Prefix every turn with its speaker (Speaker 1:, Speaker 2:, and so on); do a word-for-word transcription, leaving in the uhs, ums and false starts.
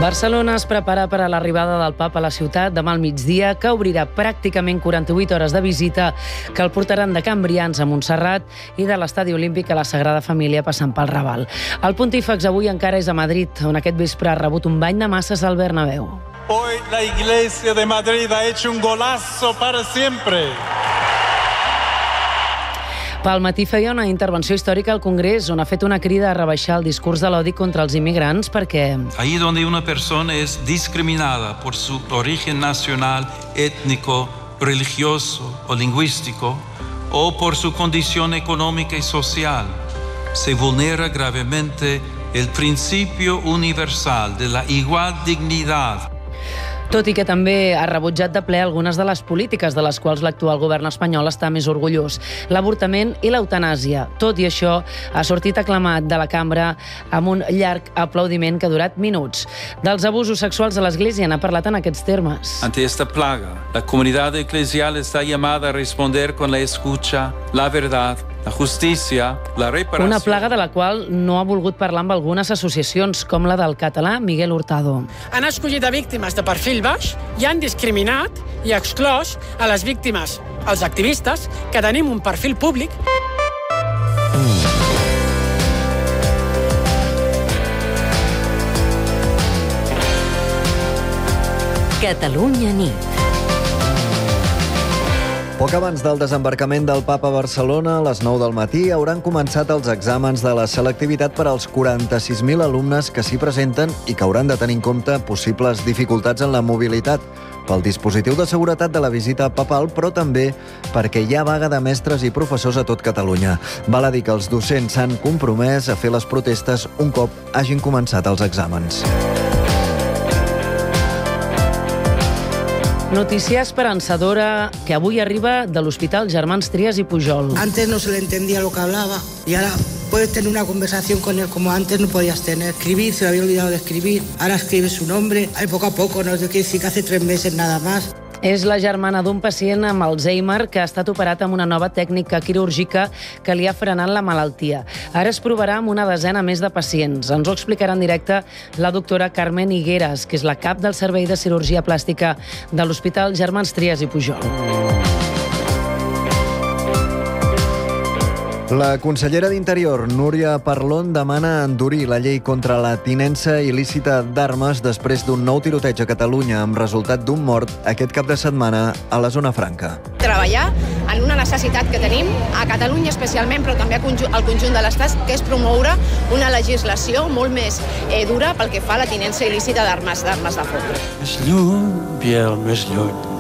Speaker 1: Barcelona es prepara per a l'arribada del papa a la ciutat demà al migdia, que obrirà pràcticament quaranta-vuit hores de visita que el portaran de Can Brians a Montserrat i de l'Estadi Olímpic a la Sagrada Família passant pel Raval. El pontífex avui encara és a Madrid, on aquest vespre ha rebut un bany de masses al Bernabéu.
Speaker 2: Hoy la Iglesia de Madrid ha hecho un golazo para siempre.
Speaker 1: Pel matí feia una intervenció històrica al Congrés on ha fet una crida a rebaixar el discurs de l'odi contra els immigrants perquè...
Speaker 3: Ahí donde una persona es discriminada por su origen nacional, étnico, religioso o lingüístico o por su condición económica y social, se vulnera gravemente el principio universal de la igual dignidad.
Speaker 1: Tot i que també ha rebutjat de ple algunes de les polítiques de les quals l'actual govern espanyol està més orgullós. L'avortament i l'eutanàsia. Tot i això, ha sortit aclamat de la cambra amb un llarg aplaudiment que ha durat minuts. Dels abusos sexuals a l'Església n'ha parlat en aquests termes.
Speaker 3: Ante esta plaga, la comunidad eclesial está llamada a responder con la escucha, la verdad, la justícia, la reparació...
Speaker 1: Una plaga de la qual no ha volgut parlar amb algunes associacions, com la del català Miguel Hurtado.
Speaker 4: Han escollit a víctimes de perfil baix i han discriminat i exclòs a les víctimes, els activistes, que tenim un perfil públic.
Speaker 5: Catalunya nit.
Speaker 6: Poc abans del desembarcament del Papa a Barcelona, a les nou del matí, hauran començat els exàmens de la selectivitat per als quaranta-sis mil alumnes que s'hi presenten i que hauran de tenir en compte possibles dificultats en la mobilitat pel dispositiu de seguretat de la visita papal, però també perquè hi ha vaga de mestres i professors a tot Catalunya. Val a dir que els docents s'han compromès a fer les protestes un cop hagin començat els exàmens.
Speaker 1: Notícia esperançadora que avui arriba de l'Hospital Germans Trias i Pujol.
Speaker 7: Antes no se le entendía lo que hablaba y ahora puedes tener una conversación con él como antes no podías tener. Escribir, se le había olvidado de escribir. Ahora escribe su nombre. Ahí poco a poco, no es decir que hace tres meses nada más.
Speaker 1: És la germana d'un pacient amb Alzheimer que ha estat operat amb una nova tècnica quirúrgica que li ha frenat la malaltia. Ara es provarà amb una desena més de pacients. Ens ho explicarà en directe la doctora Carmen Higueras, que és la cap del Servei de Cirurgia Plàstica de l'Hospital Germans Trias i Pujol.
Speaker 6: La consellera d'Interior, Núria Parlon, demana endurir la llei contra la tinença il·lícita d'armes després d'un nou tiroteig a Catalunya amb resultat d'un mort aquest cap de setmana a la Zona Franca.
Speaker 8: Treballar en una necessitat que tenim a Catalunya especialment, però també al conjunt de l'Estat, que és promoure una legislació molt més eh, dura pel que fa a la tinença il·lícita d'armes d'armes de foc.
Speaker 9: Més lluny, Biel, més lluny.